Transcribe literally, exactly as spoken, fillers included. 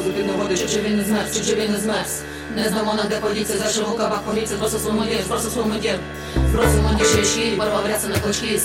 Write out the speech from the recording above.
одразу під води, щоб же він не змерз, щоб же він не змерз. Не знамо на де подіться, зашив у кабак поліція, збросив свій модір, збросив свій модір. Збросив мені ще щирі, порвав ряси на клочки,